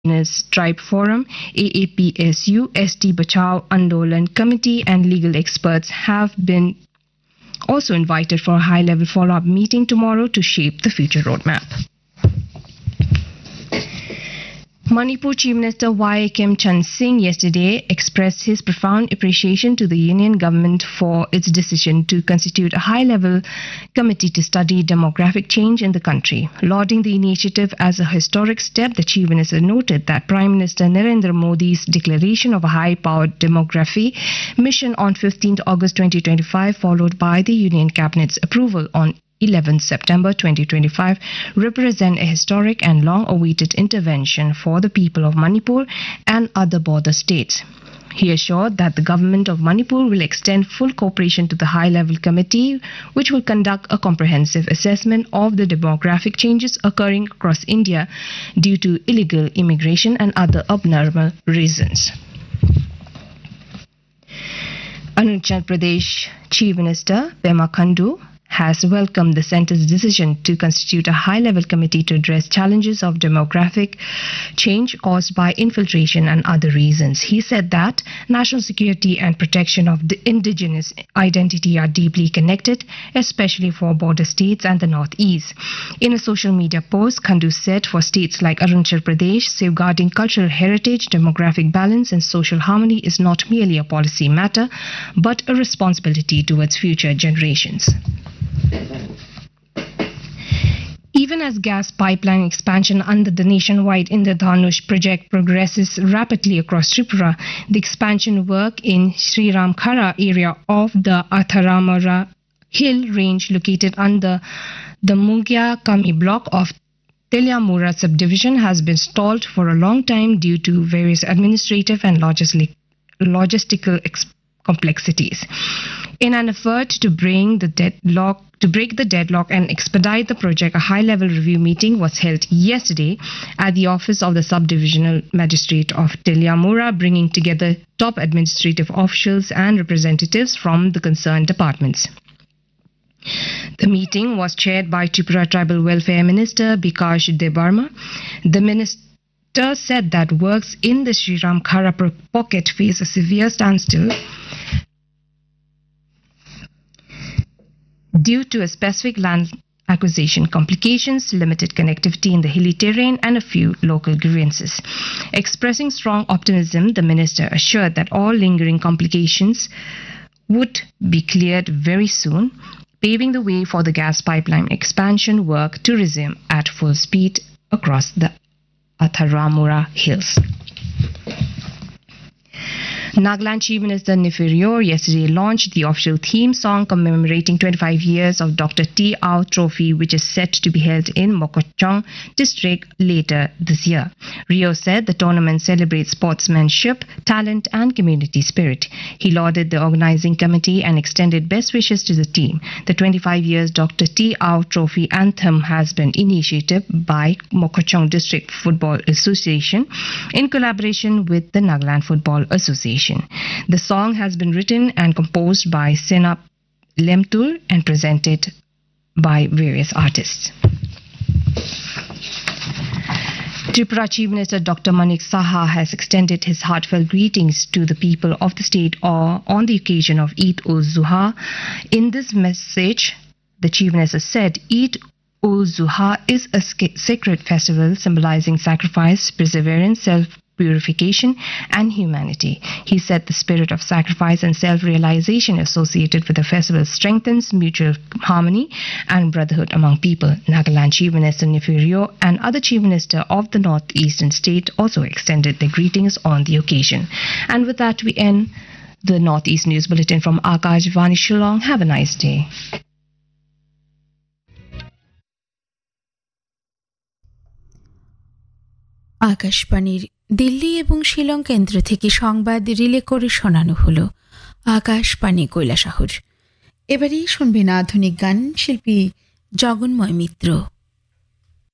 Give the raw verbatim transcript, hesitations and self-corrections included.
Tribe Forum, A A P S U, S T Bachao Andolan Committee and legal experts have been also invited for a high-level follow-up meeting tomorrow to shape the future roadmap. Manipur Chief Minister Y. Kim Chan Singh yesterday expressed his profound appreciation to the union government for its decision to constitute a high-level committee to study demographic change in the country. Lauding the initiative as a historic step, the Chief Minister noted that Prime Minister Narendra Modi's declaration of a high-powered demography mission on fifteenth August twenty twenty-five, followed by the Union Cabinet's approval on eleventh September twenty twenty-five, represent a historic and long-awaited intervention for the people of Manipur and other border states. He assured that the government of Manipur will extend full cooperation to the high-level committee, which will conduct a comprehensive assessment of the demographic changes occurring across India due to illegal immigration and other abnormal reasons. Arunachal Pradesh Chief Minister Pema Khandu has welcomed the centre's decision to constitute a high-level committee to address challenges of demographic change caused by infiltration and other reasons. He said that national security and protection of the indigenous identity are deeply connected, especially for border states and the northeast. In a social media post, Khandu said for states like Arunachal Pradesh, safeguarding cultural heritage, demographic balance and social harmony is not merely a policy matter, but a responsibility towards future generations. Even as gas pipeline expansion under the nationwide Indradhanush project progresses rapidly across Tripura, the expansion work in Sri Ram Khara area of the Atharamara Hill range located under the Mungia Kami block of Teliamura subdivision has been stalled for a long time due to various administrative and logistic, logistical ex- complexities. In an effort to bring the deadlock to break the deadlock and expedite the project, a high-level review meeting was held yesterday at the office of the Subdivisional Magistrate of Teliamura, bringing together top administrative officials and representatives from the concerned departments. The meeting was chaired by Tripura Tribal Welfare Minister Bikash Debarma. The minister said that works in the Sri Ram Khara pocket face a severe standstill due to a specific land acquisition complications, limited connectivity in the hilly terrain, and a few local grievances. Expressing strong optimism, the minister assured that all lingering complications would be cleared very soon, paving the way for the gas pipeline expansion work to resume at full speed across the Atharamura Hills. Nagaland Chief Minister Nefiu yesterday launched the official theme song commemorating twenty-five years of Doctor T. Ao Trophy, which is set to be held in Mokokchung district later this year. Rio said the tournament celebrates sportsmanship, talent and community spirit. He lauded the organizing committee and extended best wishes to the team. The twenty-five years Doctor T. Ao Trophy anthem has been initiated by Mokokchung District Football Association in collaboration with the Nagaland Football Association. The song has been written and composed by Senap Lemtul and presented by various artists. Tripura Chief Minister Doctor Manik Saha has extended his heartfelt greetings to the people of the state on the occasion of Eid-ul-Zuha. In this message, the Chief Minister said, Eid-ul-Zuha is a sacred festival symbolizing sacrifice, perseverance, self purification and humanity. He said the spirit of sacrifice and self-realization associated with the festival strengthens mutual harmony and brotherhood among people. Nagaland Chief Minister Nefiu and other Chief Minister of the northeastern state also extended their greetings on the occasion. And with that, we end the Northeast News Bulletin from Akashvani Shillong. Have a nice day. আকাশবাণীর দিল্লি এবং শিলং কেন্দ্র থেকে সংবাদ relay করে শোনানো হলো আকাশবাণী কৈলাসহর। এবারেই শুনবেন আধুনিক গান, শিল্পী জগন্ময় মিত্র।